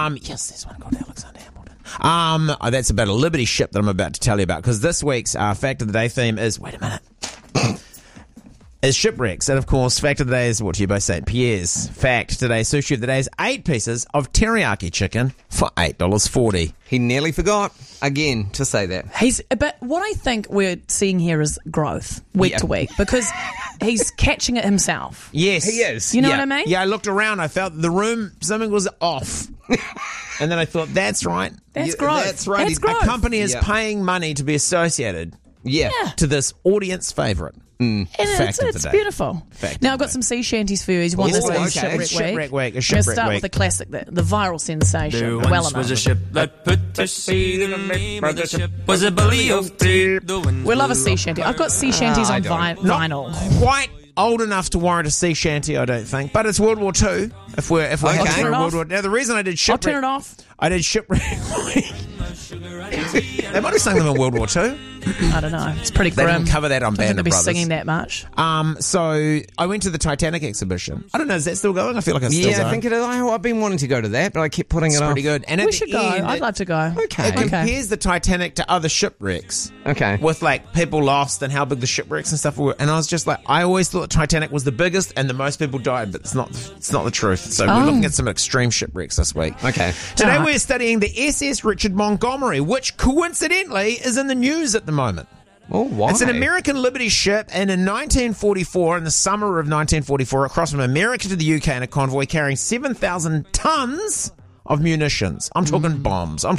Yes, there's one called Alexander Hamilton. That's about a Liberty ship that I'm about to tell you about, because this week's Fact of the Day theme is, wait a minute, is shipwrecks. And of course, Fact of the Day is brought to you by St. Pierre's. Fact today, sushi of the day is 8 pieces of teriyaki chicken for $8.40. He nearly forgot, again, to say that. But what I think we're seeing here is growth, week to week, because he's catching it himself. Yes. He is. You know what I mean? Yeah, I looked around. I felt the room, something was off. And then I thought, that's right. That's growth. That's right. That's growth. A company is paying money to be associated to this audience favourite. And Fact of the it's day. beautiful. Fact Now, of I've got the some sea shanties for you. He's won this okay. week's Shipwreck Shipwreck Week. We're Shipwreck going to start Week. with the classic, the viral sensation, There well once enough. was a ship that put to sea. The name of the ship was a belly of tea. The wind We love a blew sea up. shanty. I've got sea shanties on vinyl. Quite old enough to warrant a sea shanty, I don't think. But it's World War II. If we're I'll heading turn for it World off. War. Now the reason I did I'll shipwreck, turn it off. I did shipwreck. They might have sung them in World War II. I don't know. It's pretty They grim. didn't cover that on I don't think Band they'll of be Brothers. singing that much. So I went to the Titanic exhibition. I don't know, is that still going? I feel like it's still Yeah, going. I think it is. I've been wanting to go to that, but I kept putting It's it off. pretty good. And at We the should go. end, I'd love to go. Okay. It compares the Titanic to other shipwrecks. Okay. With like people lost and how big the shipwrecks and stuff were. And I was just like, I always thought Titanic was the biggest and the most people died, but it's not the truth. So we're looking at some extreme shipwrecks this week. Okay. Today Alright. we're studying the SS Richard Montgomery, which coincidentally is in the news at the moment. Oh, why? It's an American Liberty ship, and in 1944, in the summer of 1944, it crossed from America to the UK in a convoy carrying 7,000 tons of munitions. I'm talking bombs. I'm